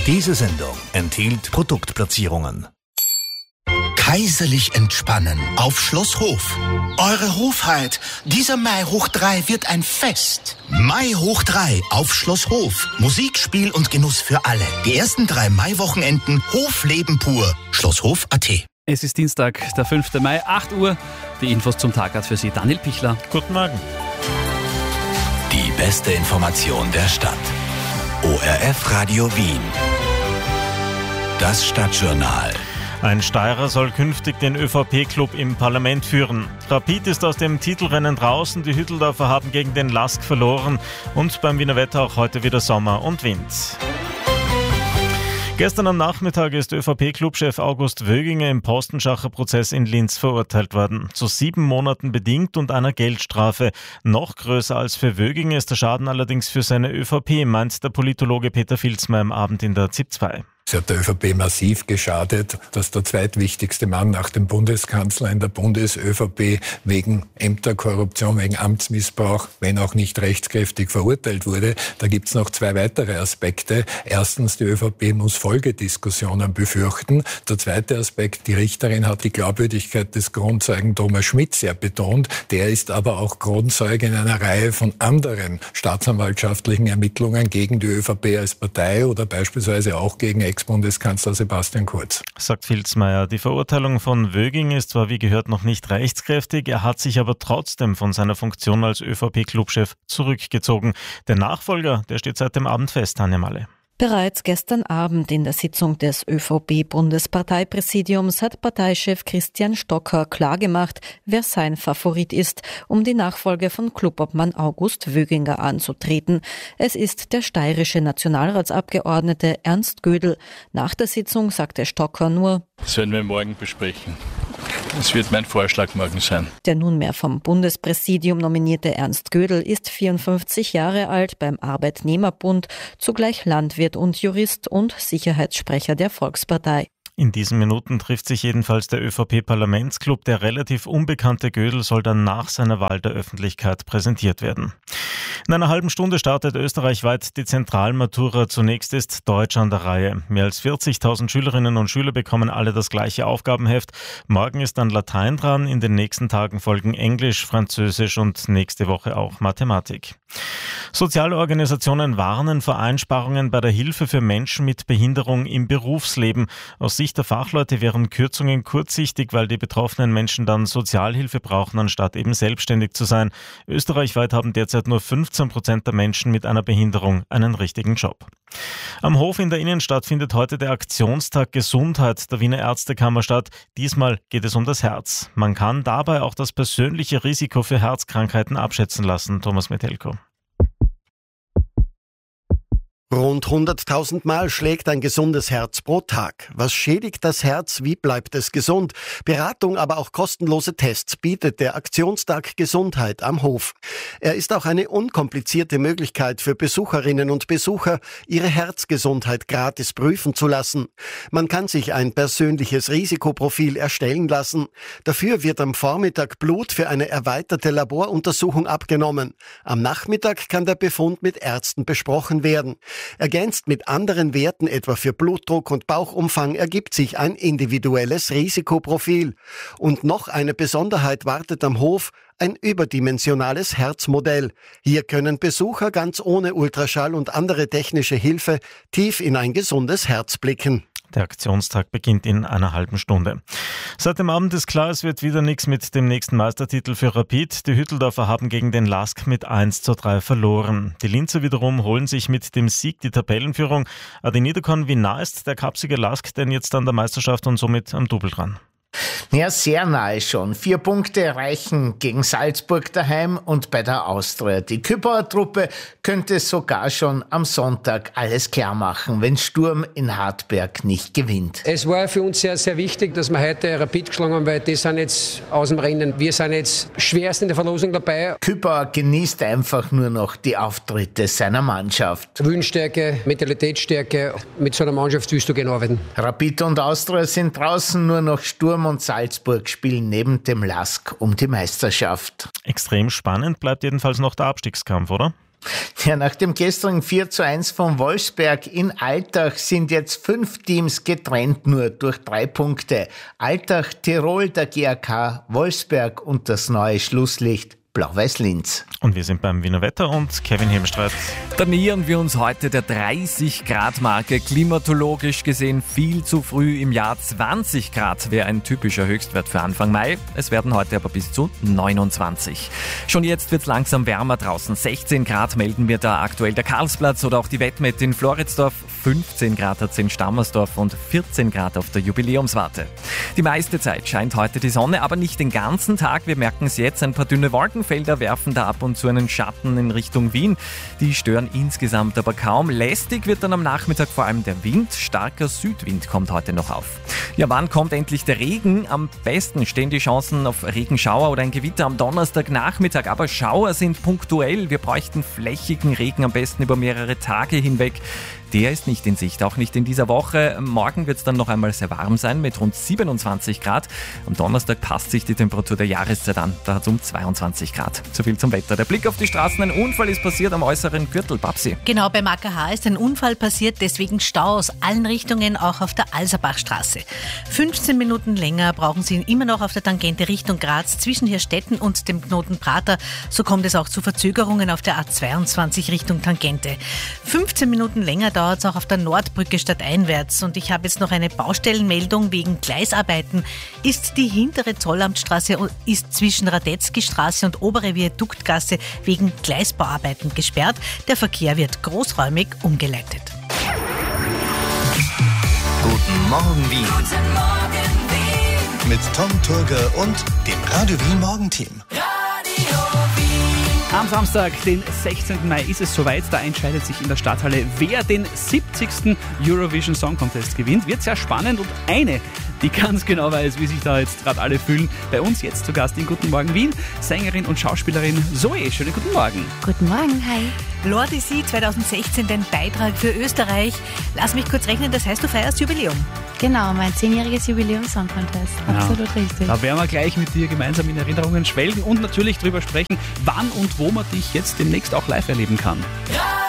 Diese Sendung enthielt Produktplatzierungen. Kaiserlich entspannen auf Schloss Hof. Eure Hofheit, dieser Mai hoch 3 wird ein Fest. Mai hoch 3 auf Schloss Hof. Musik, Spiel und Genuss für alle. Die ersten 3 Maiwochenenden Hofleben pur. Schlosshof.at. Es ist Dienstag, der 5. Mai, 8 Uhr. Die Infos zum Tag hat für Sie Daniel Pichler. Guten Morgen. Die beste Information der Stadt. ORF Radio Wien. Das Stadtjournal. Ein Steirer soll künftig den ÖVP-Club im Parlament führen. Rapid ist aus dem Titelrennen draußen, die Hütteldorfer haben gegen den LASK verloren und beim Wiener Wetter auch heute wieder Sommer und Wind. Gestern am Nachmittag ist ÖVP-Clubchef August Wöginger im Postenschacher-Prozess in Linz verurteilt worden. Zu 7 Monaten bedingt und einer Geldstrafe. Noch größer als für Wöginger ist der Schaden allerdings für seine ÖVP, meint der Politologe Peter Filzmeier am Abend in der ZIP 2. Es hat der ÖVP massiv geschadet, dass der zweitwichtigste Mann nach dem Bundeskanzler in der Bundes-ÖVP wegen Ämterkorruption, wegen Amtsmissbrauch, wenn auch nicht rechtskräftig verurteilt wurde. Da gibt's noch 2 weitere Aspekte. Erstens, die ÖVP muss Folgediskussionen befürchten. Der zweite Aspekt, die Richterin hat die Glaubwürdigkeit des Kronzeugen Thomas Schmidt sehr betont. Der ist aber auch Kronzeuge in einer Reihe von anderen staatsanwaltschaftlichen Ermittlungen gegen die ÖVP als Partei oder beispielsweise auch gegen Ex-Bundeskanzler Sebastian Kurz. Sagt Filzmeier. Die Verurteilung von Wöginger ist zwar wie gehört noch nicht rechtskräftig, er hat sich aber trotzdem von seiner Funktion als ÖVP-Clubchef zurückgezogen. Der Nachfolger, der steht seit dem Abend fest, Tanja Malle. Bereits gestern Abend in der Sitzung des ÖVP-Bundesparteipräsidiums hat Parteichef Christian Stocker klargemacht, wer sein Favorit ist, um die Nachfolge von Clubobmann August Wöginger anzutreten. Es ist der steirische Nationalratsabgeordnete Ernst Gödel. Nach der Sitzung sagte Stocker nur: Das werden wir morgen besprechen. Es wird mein Vorschlag morgen sein. Der nunmehr vom Bundespräsidium nominierte Ernst Gödel ist 54 Jahre alt, beim Arbeitnehmerbund, zugleich Landwirt und Jurist und Sicherheitssprecher der Volkspartei. In diesen Minuten trifft sich jedenfalls der ÖVP-Parlamentsclub. Der relativ unbekannte Gödel soll dann nach seiner Wahl der Öffentlichkeit präsentiert werden. In einer halben Stunde startet österreichweit die Zentralmatura. Zunächst ist Deutsch an der Reihe. Mehr als 40.000 Schülerinnen und Schüler bekommen alle das gleiche Aufgabenheft. Morgen ist dann Latein dran. In den nächsten Tagen folgen Englisch, Französisch und nächste Woche auch Mathematik. Soziale Organisationen warnen vor Einsparungen bei der Hilfe für Menschen mit Behinderung im Berufsleben. Aus Sicht der Fachleute wären Kürzungen kurzsichtig, weil die betroffenen Menschen dann Sozialhilfe brauchen, anstatt eben selbstständig zu sein. Österreichweit haben derzeit nur 15% der Menschen mit einer Behinderung einen richtigen Job. Am Hof in der Innenstadt findet heute der Aktionstag Gesundheit der Wiener Ärztekammer statt. Diesmal geht es um das Herz. Man kann dabei auch das persönliche Risiko für Herzkrankheiten abschätzen lassen, Thomas Metelko. Rund 100.000 Mal schlägt ein gesundes Herz pro Tag. Was schädigt das Herz? Wie bleibt es gesund? Beratung, aber auch kostenlose Tests bietet der Aktionstag Gesundheit am Hof. Er ist auch eine unkomplizierte Möglichkeit für Besucherinnen und Besucher, ihre Herzgesundheit gratis prüfen zu lassen. Man kann sich ein persönliches Risikoprofil erstellen lassen. Dafür wird am Vormittag Blut für eine erweiterte Laboruntersuchung abgenommen. Am Nachmittag kann der Befund mit Ärzten besprochen werden. Ergänzt mit anderen Werten, etwa für Blutdruck und Bauchumfang, ergibt sich ein individuelles Risikoprofil. Und noch eine Besonderheit wartet am Hof: ein überdimensionales Herzmodell. Hier können Besucher ganz ohne Ultraschall und andere technische Hilfe tief in ein gesundes Herz blicken. Der Aktionstag beginnt in einer halben Stunde. Seit dem Abend ist klar, es wird wieder nichts mit dem nächsten Meistertitel für Rapid. Die Hütteldorfer haben gegen den LASK mit 1:3 verloren. Die Linzer wiederum holen sich mit dem Sieg die Tabellenführung. Adi Niederkorn, wie nah ist der Kapsiger LASK denn jetzt an der Meisterschaft und somit am Double dran? Ja, sehr nahe schon. 4 Punkte reichen gegen Salzburg daheim und bei der Austria. Die Küpauer Truppe könnte sogar schon am Sonntag alles klar machen, wenn Sturm in Hartberg nicht gewinnt. Es war für uns sehr, sehr wichtig, dass wir heute Rapid geschlagen haben, weil die sind jetzt aus dem Rennen. Wir sind jetzt schwerst in der Verlosung dabei. Küpauer genießt einfach nur noch die Auftritte seiner Mannschaft. Willensstärke, Mentalitätsstärke, mit so einer Mannschaft willst du gerne arbeiten. Rapid und Austria sind draußen, nur noch Sturm und Salzburg spielen neben dem LASK um die Meisterschaft. Extrem spannend bleibt jedenfalls noch der Abstiegskampf, oder? Ja, nach dem gestrigen 4:1 von Wolfsberg in Altach sind jetzt 5 Teams getrennt nur durch 3 Punkte. Altach, Tirol, der GAK, Wolfsberg und das neue Schlusslicht Blau-Weiß-Linz. Und wir sind beim Wiener Wetter und Kevin Hemstreit. Da nähern wir uns heute der 30-Grad-Marke. Klimatologisch gesehen viel zu früh im Jahr. 20 Grad wäre ein typischer Höchstwert für Anfang Mai. Es werden heute aber bis zu 29. Schon jetzt wird es langsam wärmer draußen. 16 Grad melden wir da aktuell der Karlsplatz oder auch die Wettmet in Floridsdorf. 15 Grad hat es in Stammersdorf und 14 Grad auf der Jubiläumswarte. Die meiste Zeit scheint heute die Sonne, aber nicht den ganzen Tag. Wir merken es jetzt, ein paar dünne Wolkenfelder werfen da ab und zu einen Schatten in Richtung Wien. Die stören insgesamt aber kaum. Lästig wird dann am Nachmittag vor allem der Wind. Starker Südwind kommt heute noch auf. Ja, wann kommt endlich der Regen? Am besten stehen die Chancen auf Regenschauer oder ein Gewitter am Donnerstagnachmittag. Aber Schauer sind punktuell. Wir bräuchten flächigen Regen am besten über mehrere Tage hinweg. Der ist nicht in Sicht, auch nicht in dieser Woche. Morgen wird es dann noch einmal sehr warm sein mit rund 27 Grad. Am Donnerstag passt sich die Temperatur der Jahreszeit an. Da hat es um 22 Grad. So viel zum Wetter. Der Blick auf die Straßen. Ein Unfall ist passiert am äußeren Gürtel. Babsi. Genau, beim AKH ist ein Unfall passiert, deswegen Stau aus allen Richtungen, auch auf der Alserbachstraße. 15 Minuten länger brauchen Sie immer noch auf der Tangente Richtung Graz zwischen Hirstetten und dem Knoten Prater. So kommt es auch zu Verzögerungen auf der A22 Richtung Tangente. 15 Minuten länger dauert es auch auf der Nordbrücke stadteinwärts. Und ich habe jetzt noch eine Baustellenmeldung wegen Gleisarbeiten. Ist die hintere Zollamtstraße ist zwischen Radetzky-Straße und obere Viaduktgasse wegen Gleisbauarbeiten gesperrt. Der Verkehr wird großräumig umgeleitet. Guten Morgen Wien. Guten Morgen Wien. Mit Tom Turger und dem Radio Wien Morgenteam. Am Samstag, den 16. Mai, ist es soweit. Da entscheidet sich in der Stadthalle, wer den 70. Eurovision Song Contest gewinnt. Wird sehr spannend und eine, die ganz genau weiß, wie sich da jetzt gerade alle fühlen. Bei uns jetzt zu Gast in Guten Morgen Wien, Sängerin und Schauspielerin Zoe. Schönen guten Morgen. Guten Morgen, hi. Lordi 2016, dein Beitrag für Österreich. Lass mich kurz rechnen, das heißt, du feierst Jubiläum. Genau, mein 10-jähriges Jubiläum Song Contest. Absolut richtig. Da werden wir gleich mit dir gemeinsam in Erinnerungen schwelgen und natürlich drüber sprechen, wann und wo man dich jetzt demnächst auch live erleben kann. Ja.